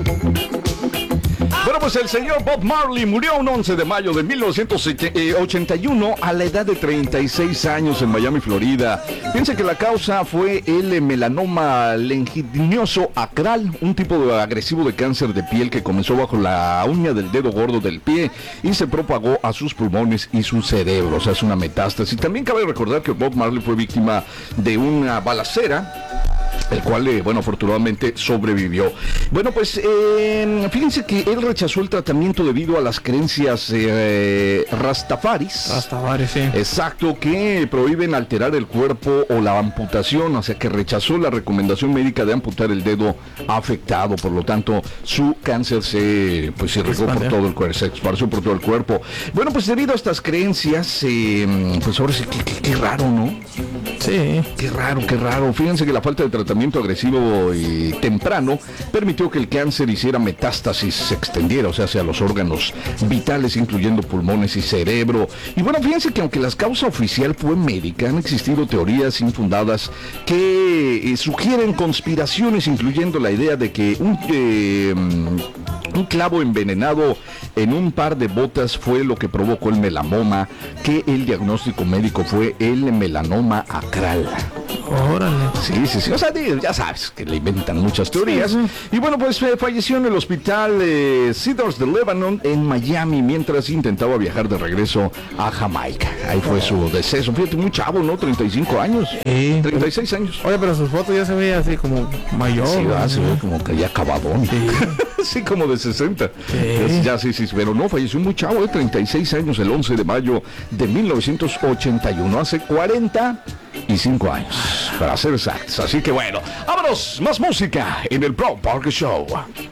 Bueno, pues el señor Bob Marley murió un 11 de mayo de 1981 a la edad de 36 años en Miami, Florida. Piensa que la causa fue el melanoma legninoso acral, un tipo de agresivo de cáncer de piel que comenzó bajo la uña del dedo gordo del pie y se propagó a sus pulmones y su cerebro. O sea, es una metástasis. También cabe recordar que Bob Marley fue víctima de una balacera, el cual, bueno, afortunadamente sobrevivió. Bueno, pues fíjense que él rechazó el tratamiento debido a las creencias rastafaris. Rastafaris, sí. Exacto, que prohíben alterar el cuerpo o la amputación, o sea que rechazó la recomendación médica de amputar el dedo afectado. Por lo tanto, su cáncer se regó por todo el cuerpo, se esparció por todo el cuerpo. Bueno, pues debido a estas creencias, pues ahora sí, qué raro, ¿no? Sí. Qué raro. Fíjense que la falta de tratamiento agresivo y temprano permitió que el cáncer hiciera metástasis, se extendiera, o sea, hacia los órganos vitales, incluyendo pulmones y cerebro. Y bueno, fíjense que aunque la causa oficial fue médica, han existido teorías infundadas que sugieren conspiraciones, incluyendo la idea de que un clavo envenenado en un par de botas fue lo que provocó el melanoma, que el diagnóstico médico fue el melanoma acral. Órale. Sí. O sea, ya sabes que le inventan muchas teorías. Sí. Y bueno, pues falleció en el hospital Cedars de Lebanon en Miami mientras intentaba viajar de regreso a Jamaica. Ahí fue su deceso. Fíjate, muy chavo, ¿no? 35 años. Sí. 36 años. Oye, pero sus fotos ya se veía así como mayor. Sí, se ve como que ya acabadón. Sí. Sí, como de 60. Sí. Ya, sí. Pero no, falleció muy chavo, de 36 años, el 11 de mayo de 1981. Hace 45 años, para ser exactos. Así que bueno, vámonos, más música en el Bro Parker Show.